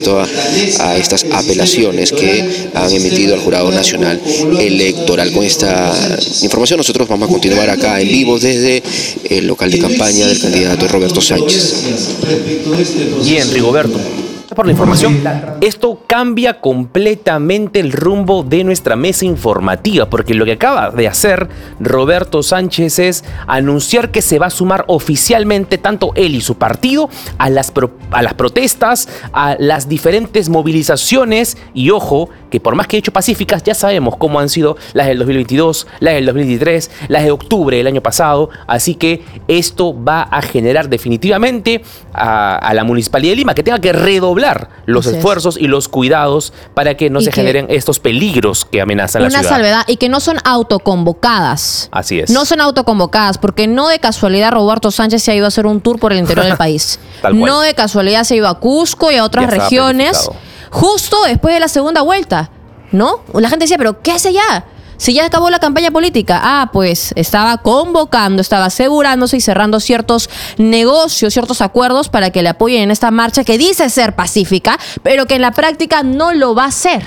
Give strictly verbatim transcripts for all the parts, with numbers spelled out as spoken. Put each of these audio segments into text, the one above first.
A, a estas apelaciones que han emitido al Jurado Nacional Electoral. Con esta información nosotros vamos a continuar acá en vivo desde el local de campaña del candidato Roberto Sánchez. Bien, Rigoberto, por la información. Esto cambia completamente el rumbo de nuestra mesa informativa, porque lo que acaba de hacer Roberto Sánchez es anunciar que se va a sumar oficialmente tanto él y su partido a las, pro, a las protestas, a las diferentes movilizaciones, y ojo, que por más que he hecho pacíficas, ya sabemos cómo han sido las del dos mil veintidós, las del dos mil veintitrés, las de octubre del año pasado, así que esto va a generar definitivamente a, a la Municipalidad de Lima que tenga que redoblar los Así esfuerzos es. y los cuidados para que no y se que generen estos peligros que amenazan la ciudad. Una salvedad, y que no son autoconvocadas. Así es. No son autoconvocadas, porque no de casualidad Roberto Sánchez se ha ido a hacer un tour por el interior del país. No de casualidad se ha ido a Cusco y a otras ya regiones, justo después de la segunda vuelta, ¿no? La gente decía, ¿pero qué hace allá? Si ya acabó la campaña política. Ah, pues estaba convocando, estaba asegurándose y cerrando ciertos negocios, ciertos acuerdos para que le apoyen en esta marcha que dice ser pacífica, pero que en la práctica no lo va a hacer.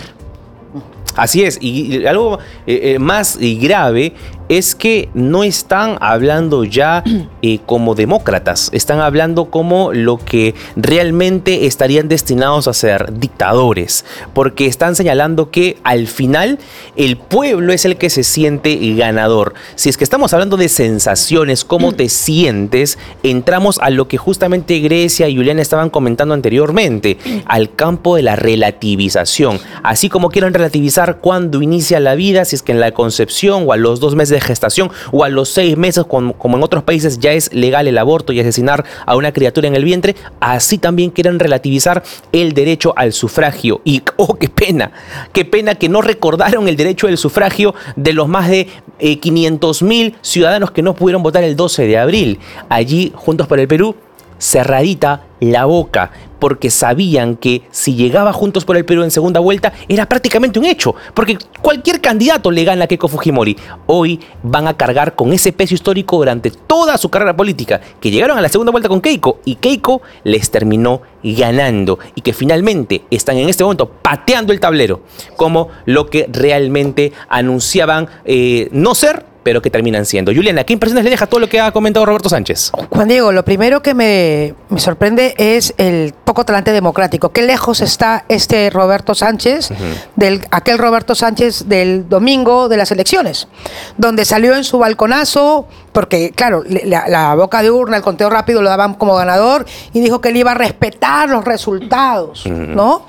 Así es, y, y algo eh, más y grave es que no están hablando ya eh, como demócratas, están hablando como lo que realmente estarían destinados a ser dictadores, porque están señalando que al final el pueblo es el que se siente ganador. Si es que estamos hablando de sensaciones, cómo te sientes, entramos a lo que justamente Grecia y Juliana estaban comentando anteriormente, al campo de la relativización. Así como quieren relativizar cuándo inicia la vida, si es que en la concepción o a los dos meses de gestación o a los seis meses, como, como en otros países ya es legal el aborto y asesinar a una criatura en el vientre, así también quieren relativizar el derecho al sufragio. Y, oh, qué pena, qué pena que no recordaron el derecho del sufragio de los más de eh, quinientos mil ciudadanos que no pudieron votar el doce de abril. Allí, Juntos por el Perú, cerradita la boca, porque sabían que si llegaba Juntos por el Perú en segunda vuelta era prácticamente un hecho, porque cualquier candidato le gana a Keiko Fujimori. Hoy van a cargar con ese peso histórico durante toda su carrera política, que llegaron a la segunda vuelta con Keiko y Keiko les terminó ganando, y que finalmente están en este momento pateando el tablero como lo que realmente anunciaban eh, no ser, pero que terminan siendo. Juliana, ¿qué impresiones le deja todo lo que ha comentado Roberto Sánchez? Juan Diego, lo primero que me, me sorprende es el poco talante democrático. Qué lejos está este Roberto Sánchez, uh-huh. del aquel Roberto Sánchez del domingo de las elecciones, donde salió en su balconazo, porque claro, la, la boca de urna, el conteo rápido lo daban como ganador, y dijo que él iba a respetar los resultados, uh-huh. ¿no?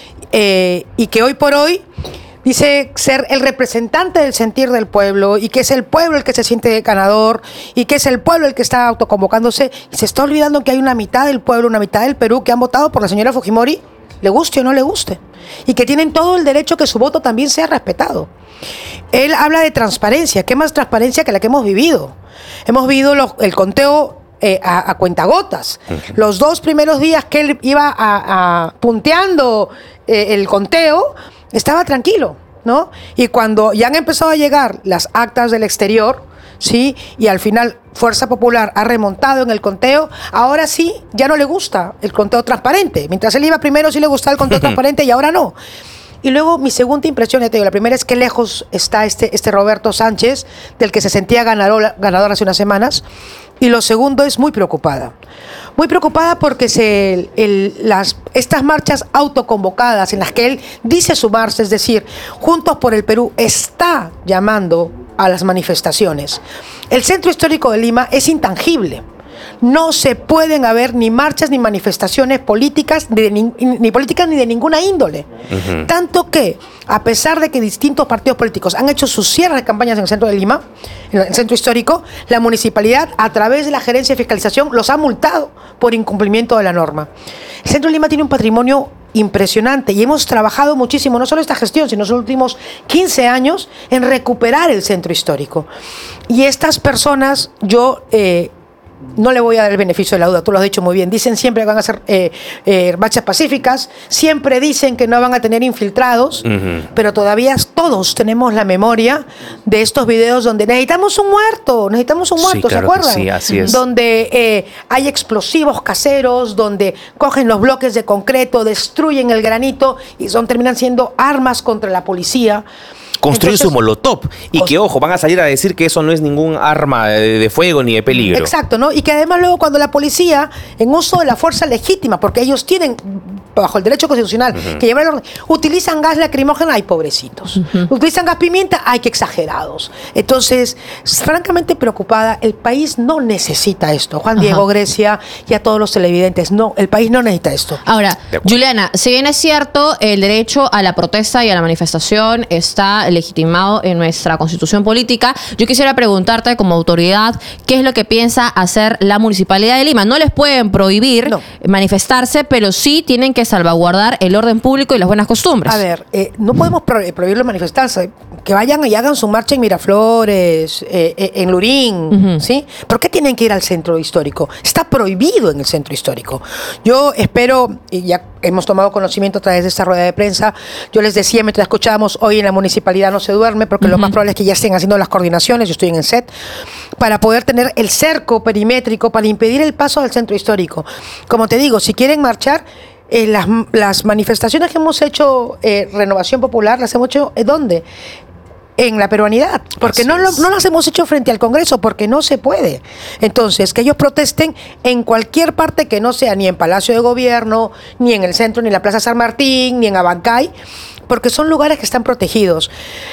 Eh, y que hoy por hoy dice ser el representante del sentir del pueblo, y que es el pueblo el que se siente ganador, y que es el pueblo el que está autoconvocándose, y se está olvidando que hay una mitad del pueblo, una mitad del Perú que han votado por la señora Fujimori, le guste o no le guste, y que tienen todo el derecho que su voto también sea respetado. Él habla de transparencia. ¿Qué más transparencia que la que hemos vivido? Hemos vivido los, el conteo Eh, a, a cuentagotas. Uh-huh. Los dos primeros días que él iba a, a, punteando eh, el conteo, estaba tranquilo, ¿no? Y cuando ya han empezado a llegar las actas del exterior, ¿sí? Y al final Fuerza Popular ha remontado en el conteo, ahora sí, ya no le gusta el conteo transparente. Mientras él iba primero sí le gustaba el conteo transparente y ahora no. Y luego mi segunda impresión, ya te digo, la primera es que lejos está este, este Roberto Sánchez, del que se sentía ganador, ganador hace unas semanas. Y lo segundo es muy preocupada. Muy preocupada porque se, el, las, estas marchas autoconvocadas en las que él dice sumarse, es decir, Juntos por el Perú está llamando a las manifestaciones. El centro histórico de Lima es intangible. No se pueden haber ni marchas ni manifestaciones políticas, de ni, ni políticas ni de ninguna índole. Uh-huh. Tanto que, a pesar de que distintos partidos políticos han hecho sus cierres de campañas en el centro de Lima, en el centro histórico, la municipalidad, a través de la gerencia de fiscalización, los ha multado por incumplimiento de la norma. El centro de Lima tiene un patrimonio impresionante y hemos trabajado muchísimo, no solo esta gestión, sino los últimos quince años, en recuperar el centro histórico. Y estas personas, yo... Eh, no le voy a dar el beneficio de la duda, tú lo has dicho muy bien, dicen siempre que van a ser eh, eh, marchas pacíficas, siempre dicen que no van a tener infiltrados, uh-huh. pero todavía todos tenemos la memoria de estos videos donde necesitamos un muerto, necesitamos un muerto, sí, claro, ¿se acuerdan? Sí, así es. Donde eh, hay explosivos caseros, donde cogen los bloques de concreto, destruyen el granito y son, terminan siendo armas contra la policía. Construir Entonces, su molotov. Y que, ojo, van a salir a decir que eso no es ningún arma de, de fuego ni de peligro. Exacto, ¿no? Y que además luego cuando la policía, en uso de la fuerza legítima, porque ellos tienen, bajo el derecho constitucional, uh-huh. que llevar el orden, utilizan gas lacrimógeno, ay, pobrecitos. Uh-huh. Utilizan gas pimienta, ay, que exagerados. Entonces, francamente preocupada, el país no necesita esto. Juan Diego, uh-huh. Grecia y a todos los televidentes, no, el país no necesita esto. Ahora, Juliana, si bien es cierto, el derecho a la protesta y a la manifestación está legitimado en nuestra constitución política, yo quisiera preguntarte como autoridad, ¿qué es lo que piensa hacer la Municipalidad de Lima? No les pueden prohibir no. manifestarse, pero sí tienen que salvaguardar el orden público y las buenas costumbres. A ver, eh, no podemos pro prohibirlos manifestarse, que vayan y hagan su marcha en Miraflores, eh, eh, en Lurín, uh-huh. ¿sí? ¿Por qué tienen que ir al centro histórico? Está prohibido en el centro histórico. Yo espero, y ya hemos tomado conocimiento a través de esta rueda de prensa, yo les decía mientras escuchábamos, hoy en la municipalidad no se duerme, porque uh-huh. lo más probable es que ya estén haciendo las coordinaciones, yo estoy en el set, para poder tener el cerco perimétrico para impedir el paso al centro histórico. Como te digo, si quieren marchar, eh, las, las manifestaciones que hemos hecho, eh, Renovación Popular, las hemos hecho, ¿eh, ¿dónde? En la peruanidad, porque no, lo, no las hemos hecho frente al Congreso, porque no se puede. Entonces, que ellos protesten en cualquier parte que no sea ni en Palacio de Gobierno, ni en el centro, ni en la Plaza San Martín, ni en Abancay, porque son lugares que están protegidos.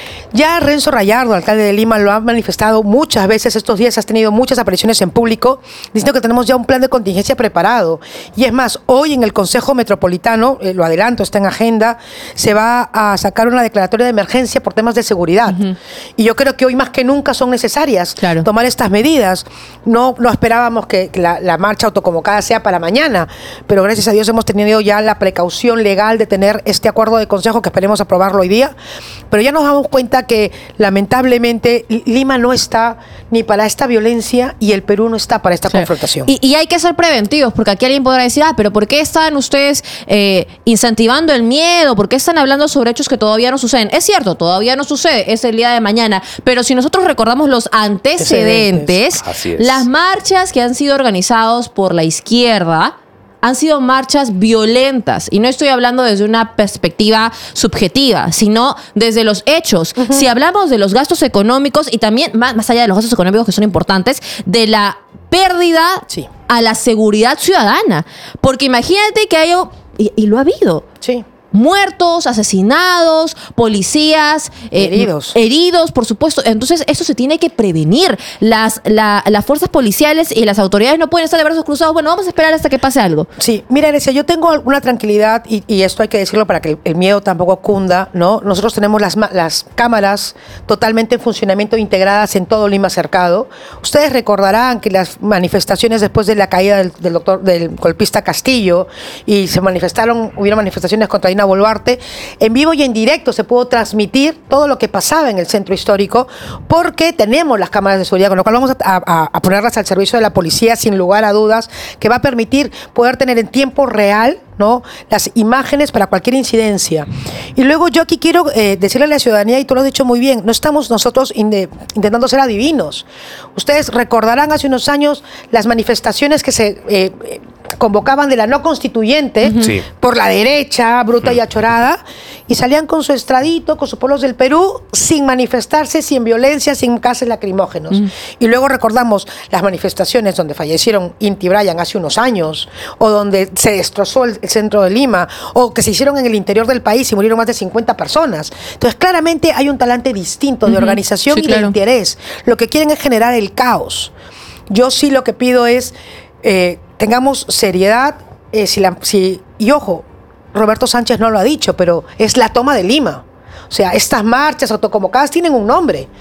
Ya Renzo Rayardo, alcalde de Lima, lo ha manifestado muchas veces estos días, has tenido muchas apariciones en público, diciendo que tenemos ya un plan de contingencia preparado. Y es más, hoy en el Consejo Metropolitano, eh, lo adelanto, está en agenda, se va a sacar una declaratoria de emergencia por temas de seguridad. Uh-huh. Y yo creo que hoy más que nunca son necesarias claro. tomar estas medidas. No, no esperábamos que la, la marcha autoconvocada sea para mañana, pero gracias a Dios hemos tenido ya la precaución legal de tener este acuerdo de consejo que esperemos aprobarlo hoy día. Pero ya nos damos cuenta que lamentablemente Lima no está ni para esta violencia y el Perú no está para esta sí. confrontación. Y, y hay que ser preventivos, porque aquí alguien podrá decir, ah, pero ¿por qué están ustedes eh, incentivando el miedo? ¿Por qué están hablando sobre hechos que todavía no suceden? Es cierto, todavía no sucede, es el día de mañana, pero si nosotros recordamos los antecedentes, las marchas que han sido organizadas por la izquierda han sido marchas violentas. Y no estoy hablando desde una perspectiva subjetiva, sino desde los hechos. Uh-huh. Si hablamos de los gastos económicos y también, más, más allá de los gastos económicos que son importantes, de la pérdida sí. a la seguridad ciudadana. Porque imagínate que hay... Y, y lo ha habido. Sí. Muertos, asesinados, policías eh, heridos. heridos, por supuesto. Entonces, eso se tiene que prevenir. Las, la, las fuerzas policiales y las autoridades no pueden estar de brazos cruzados. Bueno, vamos a esperar hasta que pase algo. Sí, mira, Grecia, yo tengo alguna tranquilidad y, y esto hay que decirlo para que el, el miedo tampoco cunda, ¿no? Nosotros tenemos las, las cámaras totalmente en funcionamiento, integradas en todo Lima cercado. Ustedes recordarán que las manifestaciones después de la caída del, del doctor, del golpista Castillo, y se manifestaron, hubieron manifestaciones contra Dina Boluarte, en vivo y en directo se pudo transmitir todo lo que pasaba en el centro histórico, porque tenemos las cámaras de seguridad, con lo cual vamos a, a, a ponerlas al servicio de la policía sin lugar a dudas, que va a permitir poder tener en tiempo real, ¿no?, las imágenes para cualquier incidencia. Y luego yo aquí quiero eh, decirle a la ciudadanía, y tú lo has dicho muy bien, no estamos nosotros inde, intentando ser adivinos. Ustedes recordarán hace unos años las manifestaciones que se eh, convocaban de la no constituyente, uh-huh. sí. por la derecha, bruta uh-huh. y achorada, y salían con su estradito, con sus pueblos del Perú, sin manifestarse, sin violencia, sin gases lacrimógenos. Uh-huh. Y luego recordamos las manifestaciones donde fallecieron Inti Bryan hace unos años, o donde se destrozó el, el centro de Lima, o que se hicieron en el interior del país y murieron más de cincuenta personas. Entonces, claramente hay un talante distinto de uh-huh. organización sí, y claro. de interés. Lo que quieren es generar el caos. Yo sí lo que pido es eh, tengamos seriedad, eh, si la, si, y ojo, Roberto Sánchez no lo ha dicho, pero es la toma de Lima. O sea, estas marchas autoconvocadas tienen un nombre.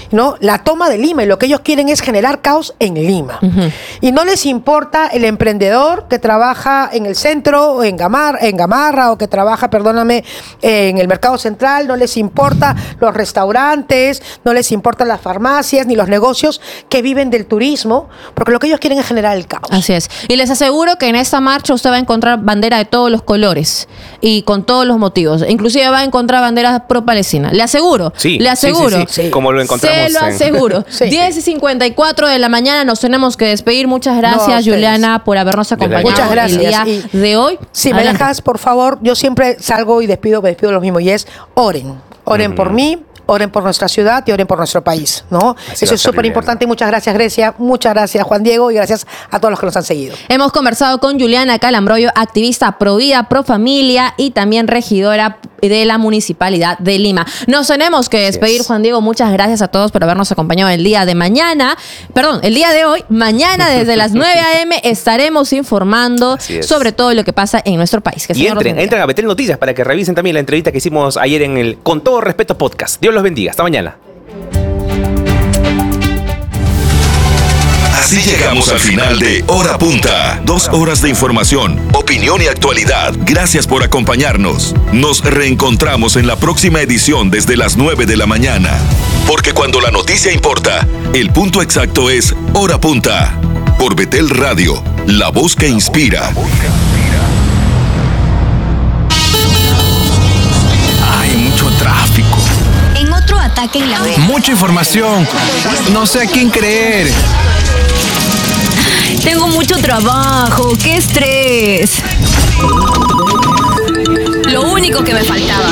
¿no? La toma de Lima, y lo que ellos quieren es generar caos en Lima. Uh-huh. Y no les importa el emprendedor que trabaja en el centro, en, Gamar, en Gamarra, o que trabaja, perdóname, en el mercado central, no les importa los restaurantes, no les importan las farmacias, ni los negocios que viven del turismo, porque lo que ellos quieren es generar el caos. Así es. Y les aseguro que en esta marcha usted va a encontrar bandera de todos los colores y con todos los motivos. Inclusive va a encontrar banderas pro-palestinas. Le aseguro. Sí, le aseguro. Sí, sí, sí. Como lo encontramos. Se lo aseguro. En... sí. diez y cincuenta y cuatro de la mañana nos tenemos que despedir. Muchas gracias, no, Juliana, por habernos acompañado. Muchas gracias. El día y de hoy. Si adelante. Me dejas, por favor, yo siempre salgo y despido, me despido lo mismo, y es oren. Oren mm. por mí. Oren por nuestra ciudad y oren por nuestro país, ¿no? Así Eso es súper importante. Muchas gracias, Grecia. Muchas gracias, Juan Diego. Y gracias a todos los que nos han seguido. Hemos conversado con Juliana Calambroyo, activista pro vida, pro familia y también regidora de la Municipalidad de Lima. Nos tenemos que despedir, Juan Diego. Muchas gracias a todos por habernos acompañado el día de mañana. Perdón, el día de hoy. Mañana desde las nueve a eme estaremos informando sobre todo lo que pasa en nuestro país. Que y entren, entren a Betel Noticias para que revisen también la entrevista que hicimos ayer en el Con Todo Respeto podcast. Dios los bendiga. Hasta mañana. Así llegamos al final de Hora Punta. Dos horas de información, opinión y actualidad. Gracias por acompañarnos. Nos reencontramos en la próxima edición desde las nueve de la mañana. Porque cuando la noticia importa, el punto exacto es Hora Punta. Por Betel Radio, la voz que inspira. Hay mucho tráfico. En otro ataque en la web. Mucha información. No sé a quién creer. Tengo mucho trabajo. ¡Qué estrés! Lo único que me faltaba.